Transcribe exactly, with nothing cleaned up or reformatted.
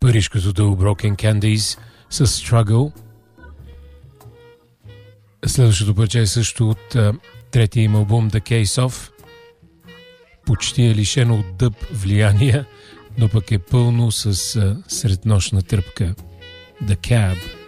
парижкото дуо Broken Candies с Struggle. Следващото парче е също от а, третия им албум The Case Of. Почти е лишено от дъб влияние, но пък е пълно с а, среднощна тръпка. The Cab.